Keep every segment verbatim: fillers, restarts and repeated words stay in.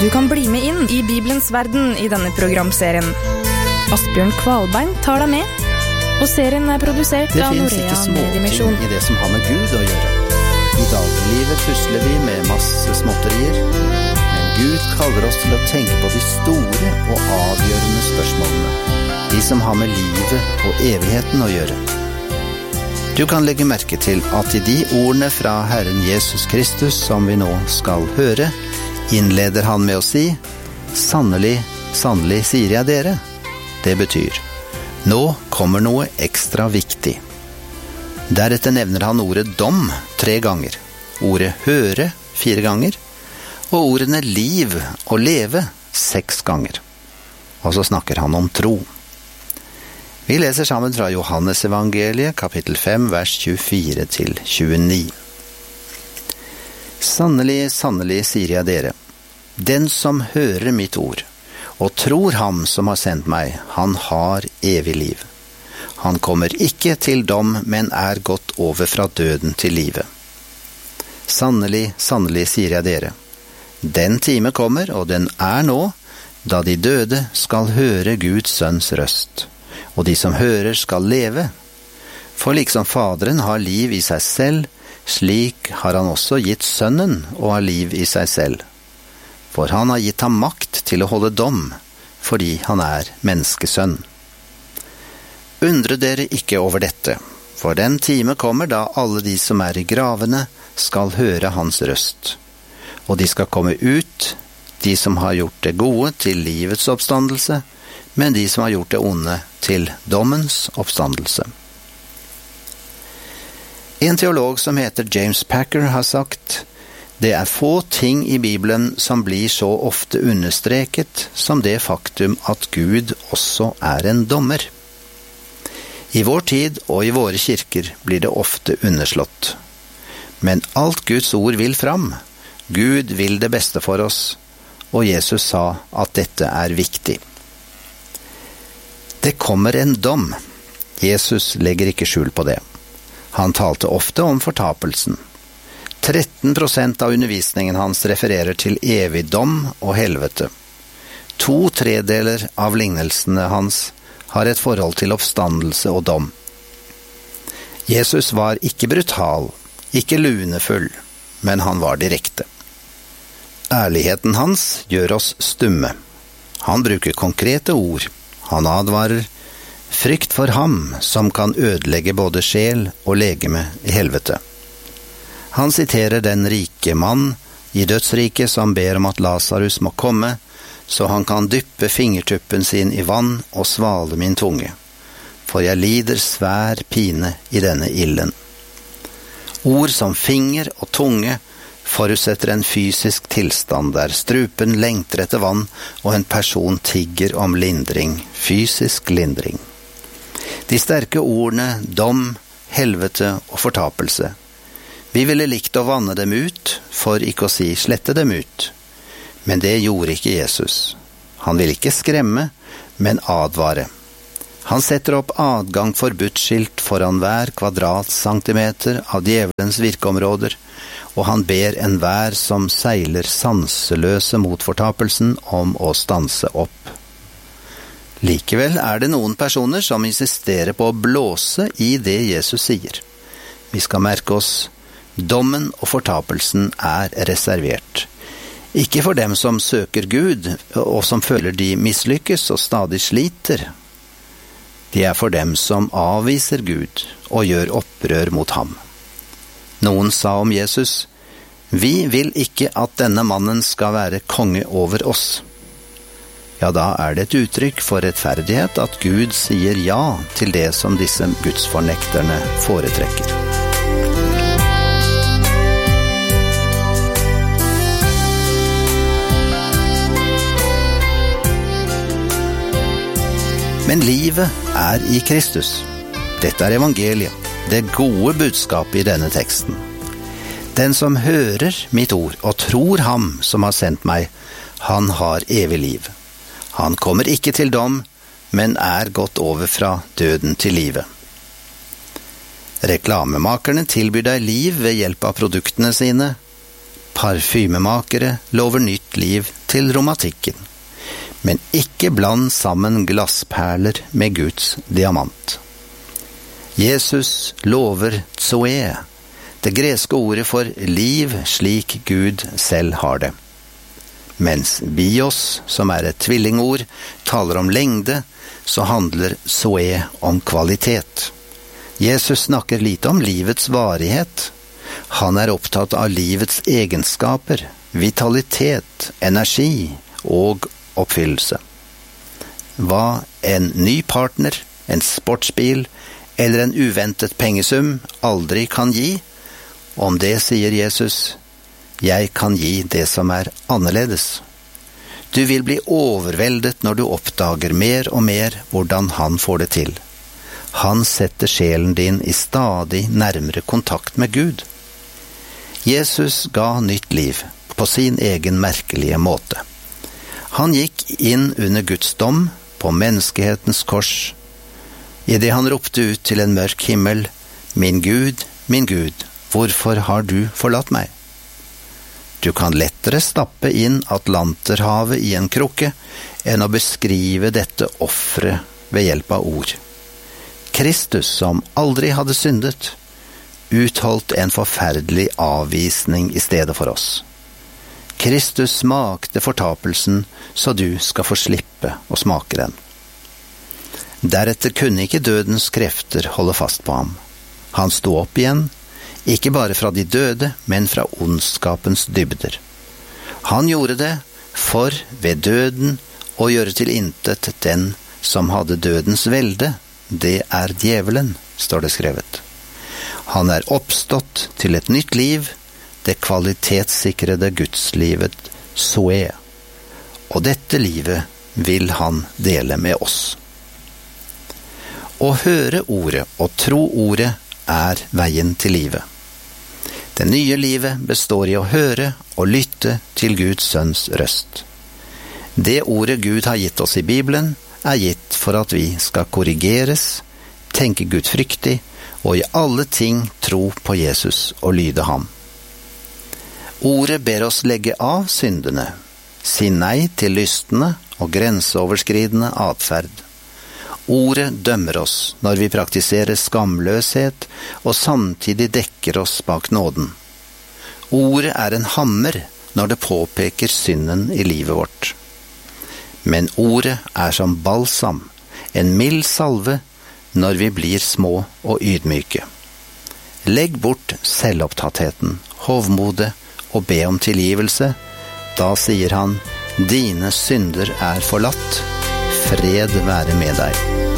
Du kan bli med inn i Bibelens verden i denne programserien. Asbjørn Kvalbein tar deg med, og serien er produsert av Norea Mediemisjon. Det finnes ikke småting i det som har med Gud å gjøre. I dagliglivet pusler vi med masse småtterier, men Gud kaller oss til å tenke på de store og avgjørende spørsmålene, de som har med livet og evigheten å gjøre. Du kan legge merke til at i de ordene fra Herren Jesus Kristus som vi nå skal høre, innleder han med å si, «Sannelig, sannelig sier jeg dere». Det betyr, nå kommer noe ekstra viktig. Deretter nevner han ordet dom tre ganger, ordet høre fire ganger, og ordene liv og leve seks ganger. Og så snakker han om tro. Vi leser sammen fra Johannes evangeliet, kapittel fem, vers tjuefire til tjueni. Sannelig, sannelig sier jeg dere, den som hører mitt ord, og tror ham som har sendt meg, han har evig liv. Han kommer ikke til dom, men er gått over fra døden til livet. Sannelig, sannelig sier jeg dere, den time kommer, og den er nå, da de døde skal høre Guds sønns røst. Og de som hører skal leve. For liksom Faderen har liv i seg selv, slik har han også gitt sønnen å ha liv i seg selv. For han har gitt ham makt til å holde dom, fordi han er menneskesønn. Undre dere ikke over dette, for den time kommer da alle de som er i gravene skal høre hans røst. Og de skal komme ut, de som har gjort det gode til livets oppstandelse, men de som har gjort det onde til dommens oppstandelse. En teolog som heter James Packer har sagt, det er få ting i Bibelen som blir så ofte understreket som det faktum at Gud også er en dommer. I vår tid og i våre kirker blir det ofte underslått. Men alt Guds ord vil fram. Gud vil det beste for oss, og Jesus sa at dette er viktig. Det kommer en dom. Jesus legger ikke skjul på det. Han talte ofte om fortapelsen. tretten prosent av undervisningen hans refererer til evig dom og helvete. To tredeler av lignelsene hans har et forhold til oppstandelse og dom. Jesus var ikke brutal, ikke lunefull, men han var direkte. Ærligheten hans gjør oss stumme. Han bruker konkrete ord. Han advarer, frykt for ham som kan ødelegge både sjel og legeme i helvete. Han siterer den rike mann i dødsriket som ber om at Lazarus må komme, så han kan dyppe fingertuppen sin i vann og svale min tunge. For jeg lider svær pine i denne ilden. Ord som finger og tunge forutsetter en fysisk tilstand der strupen lengter etter vann og en person tigger om lindring, fysisk lindring. De sterke ordene dom, helvete og fortapelse. Vi ville likt å vanne dem ut, for ikke å si slette dem ut. Men det gjorde ikke Jesus. Han ville ikke skremme, men advare. Han setter opp adgang forbudt-skilt foran hver kvadratcentimeter av djevelens virkeområder, og han ber enhver som seiler sanseløse mot fortapelsen om å stanse opp. Likevel er det noen personer som insisterer på å blåse i det Jesus sier. Vi skal merke oss, dommen og fortapelsen er reservert. Ikke for dem som søker Gud, og som føler de mislykkes og stadig sliter. De er for dem som avviser Gud og gjør opprør mot ham. Noen sa om Jesus, vi vil ikke at denne mannen skal være konge over oss. Ja, da er det et uttrykk for rettferdighet at Gud sier ja til det som disse gudsfornekterne foretrekker. Men livet er i Kristus. Dette er evangeliet. Det gode budskapet i denne teksten. Den som hører mitt ord og tror ham som har sendt meg, han har evig liv. Han kommer ikke til dom, men er gått over fra døden til livet. Reklamemakerne tilbyr deg liv ved hjelp av produktene sine. Parfymemakere lover nytt liv til romantikken. Men ikke bland sammen glassperler med Guds diamant. Jesus lover zoe, det greske ordet for liv slik Gud selv har det. Mens bios, som er et tvillingord, taler om lengde, så handler zoe om kvalitet. Jesus snakker lite om livets varighet. Han er opptatt av livets egenskaper, vitalitet, energi og oppfyllelse. Hva en ny partner, en sportsbil eller en uventet pengesum aldri kan gi, om det sier Jesus, jeg kan gi det som er annerledes. Du vil bli overveldet når du oppdager mer og mer hvordan han får det til. Han setter sjelen din i stadig nærmere kontakt med Gud. Jesus ga nytt liv på sin egen merkelige måte. Han gikk inn under Guds dom på menneskehetens kors, i det han ropte ut til en mørk himmel, «Min Gud, min Gud, hvorfor har du forlatt meg?» Du kan lettere stappe inn Atlanterhavet i en krukke enn å beskrive dette offeret ved hjelp av ord. Kristus, som aldri hadde syndet, utholdt en forferdelig avvisning i stedet for oss. Kristus smakte fortapelsen, så du skal få slippe å smake den. Deretter kunne ikke dødens krefter holde fast på ham. Han sto opp igjen, ikke bare fra de døde, men fra ondskapens dybder. Han gjorde det for ved døden å gjøre til intet den som hadde dødens velde, det er djevelen, står det skrevet. Han er oppstått til et nytt liv, det kvalitetssikrede gudslivet zoe. Og dette livet vil han dele med oss. Å høre ordet og tro ordet er veien til livet. Det nye livet består i å høre og lytte til Guds sønns røst. Det ordet Gud har gitt oss i Bibelen er gitt for at vi skal korrigeres, tenke gudfryktig og i alle ting tro på Jesus og lyde ham. Ordet ber oss legge av syndene, si nei til lystne og grenseoverskridende adferd. Ordet dømmer oss når vi praktiserer skamløshet og samtidig dekker oss bak nåden. Ordet er en hammer når det påpeker synden i livet vårt. Men ordet er som balsam, en mild salve når vi blir små og ydmyke. Legg bort selvopptattheten, hovmodet og be om tilgivelse. Da sier han, dine synder er forlatt, fred være med deg.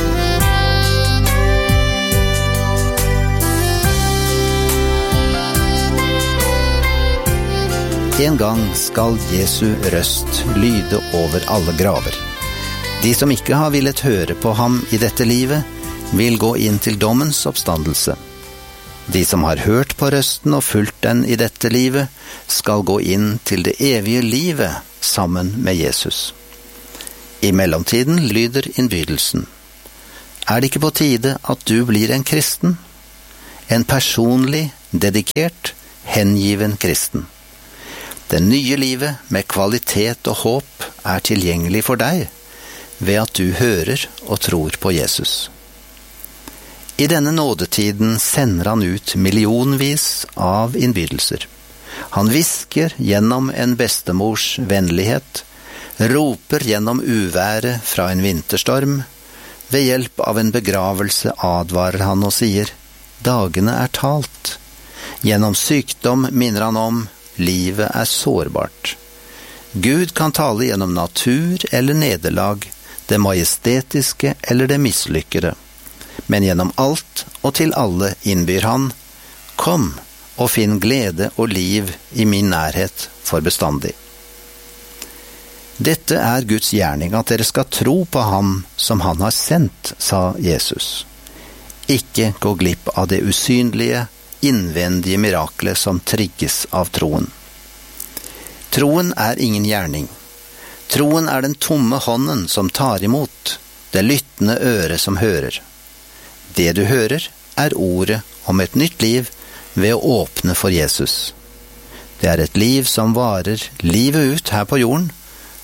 En gang skal Jesu røst lyde over alle graver. De som ikke har villet høre på ham i dette livet, vil gå inn til dommens oppstandelse. De som har hørt på røsten og fulgt den i dette livet, skal gå inn til det evige livet sammen med Jesus. I mellomtiden lyder innbydelsen. Er det ikke på tide at du blir en kristen? En personlig, dedikert, hengiven kristen. Det nye livet med kvalitet og håp er tilgjengelig for deg ved at du hører og tror på Jesus. I denne nådetiden sender han ut millionvis av innbydelser. Han visker gjennom en bestemors vennlighet, roper gjennom uværet fra en vinterstorm, ved hjelp av en begravelse advarer han og sier, dagene er talt. Gjennom sykdom minner han om, livet er sårbart. Gud kan tale gjennom natur eller nederlag, det majestetiske eller det mislykkede. Men gjennom alt og til alle innbyr han, kom og finn glede og liv i min nærhet for bestandig. Dette er Guds gjerning, at dere skal tro på ham som han har sendt, sa Jesus. Ikke gå glipp av det usynlige, innvendige miraklet som trigges av troen. Troen er ingen gjerning. Troen er den tomme hånden som tar imot, det lyttende øret som hører. Det du hører er ordet om et nytt liv ved å åpne for Jesus. Det er et liv som varer livet ut her på jorden,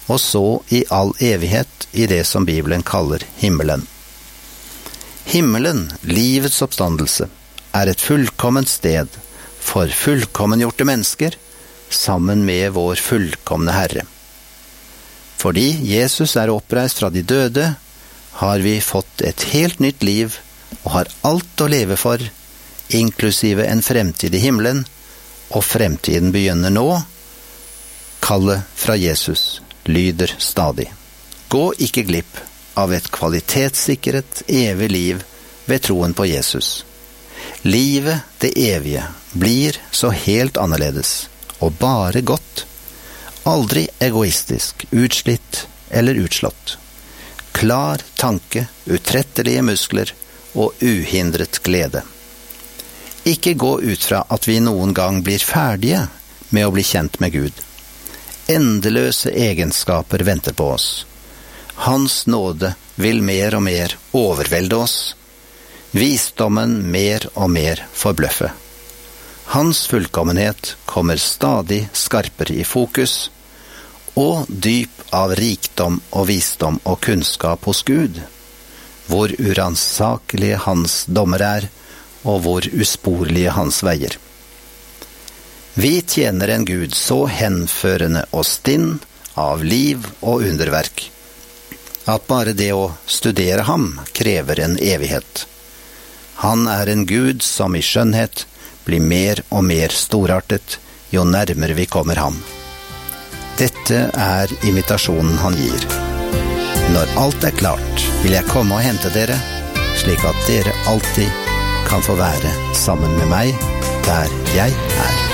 og så i all evighet i det som Bibelen kaller himmelen. Himmelen, livets oppstandelse, er et fullkomment sted for fullkommengjorte mennesker, sammen med vår fullkomne Herre. Fordi Jesus er oppreist fra de døde, har vi fått et helt nytt liv og har alt å leve for, inklusive en fremtid i himmelen, og fremtiden begynner nå. Kallet fra Jesus lyder stadig. Gå ikke glipp av et kvalitetssikret evig liv ved troen på Jesus. Livet, det evige, blir så helt annerledes, og bare godt. Aldri egoistisk, utslitt eller utslått. Klar tanke, utrettelige muskler og uhindret glede. Ikke gå ut fra at vi noen gang blir ferdige med å bli kjent med Gud. Endeløse egenskaper venter på oss. Hans nåde vil mer og mer overvelde oss. Visdommen mer og mer forbløffe. Hans fullkommenhet kommer stadig skarpere i fokus, og dyp av rikdom og visdom og kunnskap hos Gud, hvor uransakelige hans dommer er, og hvor usporlige hans veier. Vi tjener en Gud så henførende og stinn av liv og underverk, at bare det å studere ham krever en evighet. Han er en Gud som i skjønnhet blir mer og mer storartet jo nærmere vi kommer ham. Dette er invitasjonen han gir. Når alt er klart, vil jeg komme og hente dere, slik at dere alltid kan få være sammen med meg der jeg er.